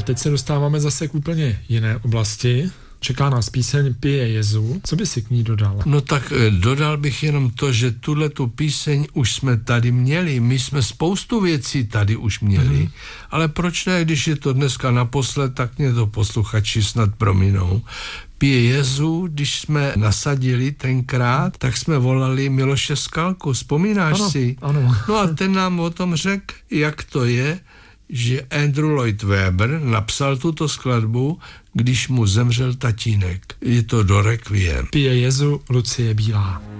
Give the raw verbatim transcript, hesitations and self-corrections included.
teď se dostáváme zase k úplně jiné oblasti. Čeká nás píseň Pije Jezu. Co by si k ní dodal? No tak dodal bych jenom to, že tuhletu píseň už jsme tady měli. My jsme spoustu věcí tady už měli. Mm. Ale proč ne, když je to dneska naposled, tak mě to posluchači snad prominou. Pije Jezu, když jsme nasadili tenkrát, tak jsme volali Miloše Skalku. Vzpomínáš ano, si? Ano. No a ten nám o tom řekl, jak to je, že Andrew Lloyd Webber napsal tuto skladbu, když mu zemřel tatínek. Je to do Requiem. Pije Jezu, Lucie Bílá.